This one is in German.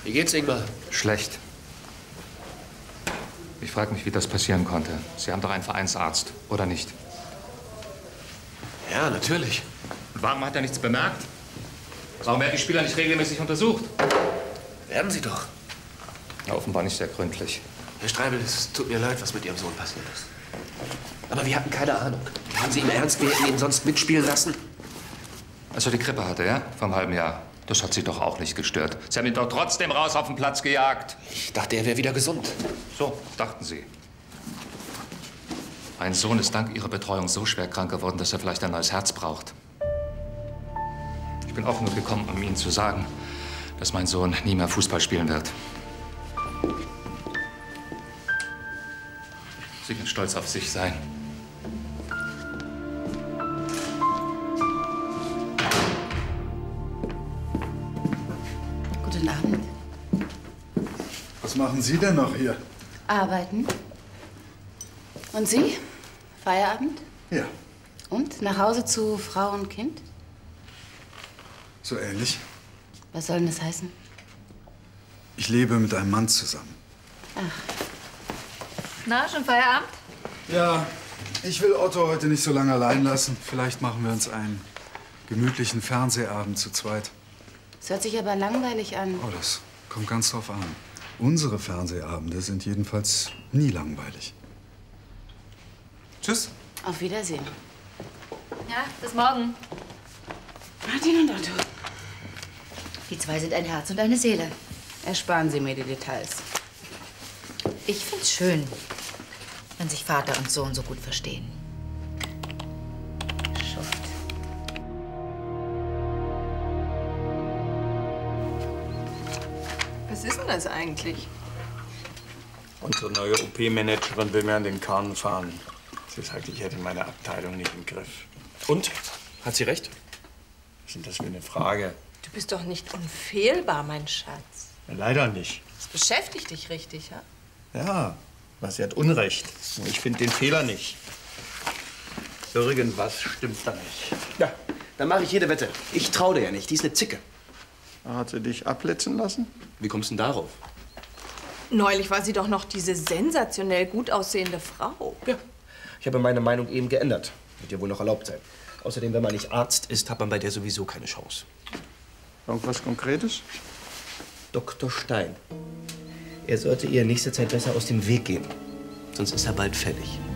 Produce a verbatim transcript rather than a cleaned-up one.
Wie geht's, Ingmar? Schlecht. Ich frage mich, wie das passieren konnte. Sie haben doch einen Vereinsarzt, oder nicht? Ja, natürlich. Und warum hat er nichts bemerkt? Warum werden die Spieler nicht regelmäßig untersucht? Werden sie doch. Ja, offenbar nicht sehr gründlich. Herr Streibel, es tut mir leid, was mit Ihrem Sohn passiert ist. Aber wir hatten keine Ahnung. Haben Sie im Ernst, wir hätten ihn sonst mitspielen lassen? Als er die Grippe hatte, ja? Vor einem halben Jahr. Das hat Sie doch auch nicht gestört. Sie haben ihn doch trotzdem raus auf den Platz gejagt. Ich dachte, er wäre wieder gesund. So, dachten Sie. Mein Sohn ist dank Ihrer Betreuung so schwer krank geworden, dass er vielleicht ein neues Herz braucht. Ich bin auch nur gekommen, um Ihnen zu sagen, dass mein Sohn nie mehr Fußball spielen wird. Sie können stolz auf sich sein. Guten Abend. Was machen Sie denn noch hier? Arbeiten. Und Sie? Feierabend? Ja, Und? Nach Hause zu Frau und Kind? so ähnlich. Was soll denn das heißen? Ich lebe mit einem Mann zusammen. Ach. Na, schon Feierabend? Ja, ich will Otto heute nicht so lange allein lassen. Vielleicht machen wir uns einen gemütlichen Fernsehabend zu zweit. Das hört sich aber langweilig an. Oh, das kommt ganz drauf an. Unsere Fernsehabende sind jedenfalls nie langweilig. Tschüss. Auf Wiedersehen. Ja, bis morgen. Martin und Otto. Die zwei sind ein Herz und eine Seele. Ersparen Sie mir die Details. Ich find's schön, wenn sich Vater und Sohn so gut verstehen. Schuft. Was ist denn das eigentlich? Unsere neue O P-Managerin will mir an den Karren fahren. Sie sagt, ich hätte meine Abteilung nicht im Griff. Und? Hat sie recht? Was ist denn das für eine Frage? Du bist doch nicht unfehlbar, mein Schatz. Ja, leider nicht. Das beschäftigt dich richtig, ja? Ja, aber sie hat Unrecht. Ich finde den Fehler nicht. Irgendwas stimmt da nicht. Ja, dann mache ich jede Wette. Ich traue dir ja nicht. Die ist eine Zicke. Hat sie dich abblitzen lassen? Wie kommst du denn darauf? Neulich war sie doch noch diese sensationell gut aussehende Frau. Ja, ich habe meine Meinung eben geändert. Wird ja wohl noch erlaubt sein. Außerdem, wenn man nicht Arzt ist, hat man bei der sowieso keine Chance. Irgendwas Konkretes? Doktor Stein. Er sollte ihr in nächster Zeit besser aus dem Weg gehen. Sonst ist er bald fällig.